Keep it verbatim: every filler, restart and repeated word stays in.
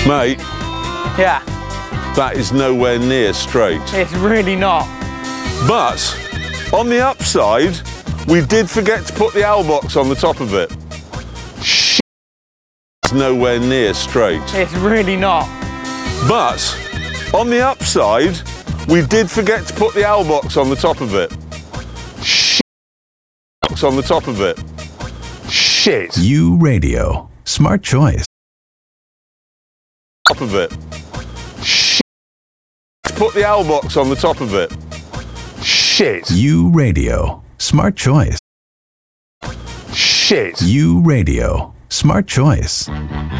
Mate, Yeah, that is nowhere near straight. it's really not. But on the upside, we did forget to put the L box on the top of it. Shit, it's nowhere near straight. It's really not. But on the upside, we did forget to put the L box on the top of it. Shit, box on the top of it. Shit. U Radio. Smart choice. Top of it. Shit. Put the L box on the top of it. Shit. U Radio. Smart choice. Shit. U Radio. Smart choice.